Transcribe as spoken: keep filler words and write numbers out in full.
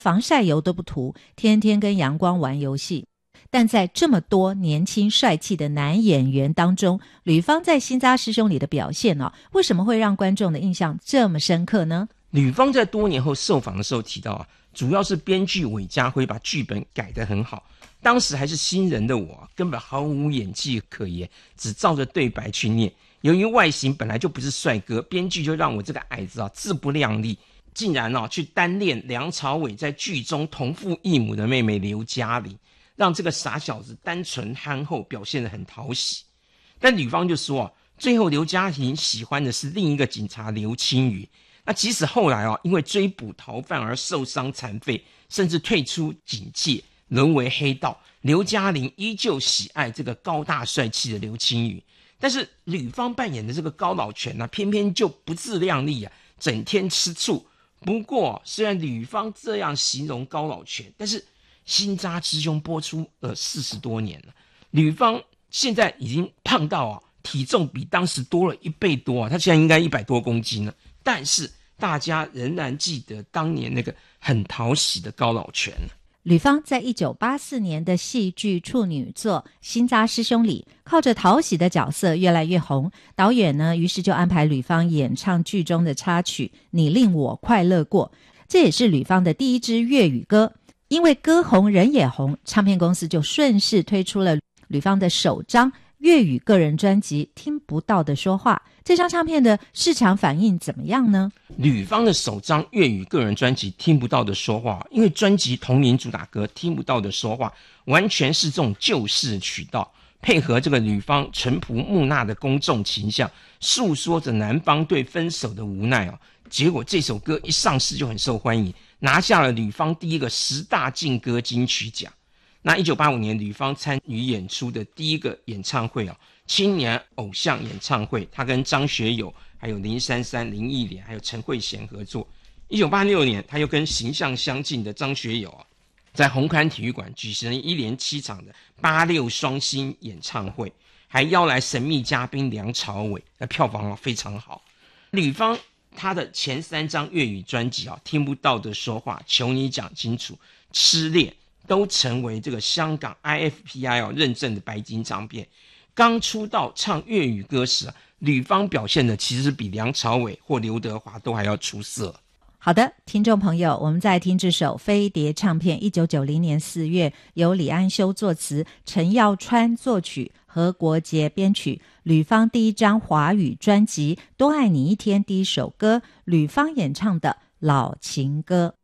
防晒油都不涂，天天跟阳光玩游戏。但在这么多年轻帅气的男演员当中，吕方在《新扎师兄》里的表现哦，为什么会让观众的印象这么深刻呢？ 吕方在多年后受访的时候提到啊，主要是编剧韦家辉把剧本改得很好，当时还是新人的我根本毫无演技可言，只照着对白去念。由于外形本来就不是帅哥，编剧就让我这个矮子啊自不量力，竟然啊去单恋梁朝伟在剧中同父异母的妹妹刘嘉玲，让这个傻小子单纯憨厚，表现得很讨喜。但吕方就说啊，最后刘嘉玲喜欢的是另一个警察刘青云。那即使后来啊因为追捕逃犯而受伤残废，甚至退出警界，沦为黑道，刘嘉玲依旧喜爱这个高大帅气的刘青云。但是吕方扮演的这个高老全呢、啊，偏偏就不自量力啊，整天吃醋。不过虽然吕方这样形容高老全，但是新扎师兄播出了四十多年了，吕方现在已经胖到啊，体重比当时多了一倍多啊，他现在应该一百多公斤了。但是大家仍然记得当年那个很讨喜的高老全。 吕方在一九八四年的戏剧处女作《新扎师兄》里，靠着讨喜的角色越来越红。导演呢，于是就安排吕方演唱剧中的插曲《你令我快乐过》，这也是吕方的第一支粤语歌。因为歌红人也红，唱片公司就顺势推出了吕方的首张粤语个人专辑《听不到的说话》。这张唱片的市场反应怎么样呢？ 吕方的首张粤语个人专辑《听不到的说话》，因为专辑同名主打歌《听不到的说话》完全是这种旧式曲调，配合这个吕方淳朴木讷的公众形象，诉说着男方对分手的无奈、哦、结果这首歌一上市就很受欢迎，拿下了吕方第一个十大劲歌金曲奖。那一九八五年吕方参与演出的第一个演唱会啊，青年偶像演唱会，他跟张学友还有林珊珊、林忆莲还有陈慧娴合作。一九八六年他又跟形象相近的张学友啊，在红磡体育馆举行了一连七场的八六双星演唱会，还邀来神秘嘉宾梁朝伟，那票房啊非常好。吕方他的前三张粤语专辑啊，听不到的说话、求你讲清楚、痴恋，都成为这个香港 I F P I 哦认证的白金唱片。刚出道唱粤语歌时啊，吕方表现的其实比梁朝伟或刘德华都还要出色。 好的，听众朋友，我们在听这首飞碟唱片一九九零年四月由李安修作词，陈耀川作曲，何国杰编曲，吕方第一张华语专辑《多爱你一天》第一首歌，吕方演唱的老情歌。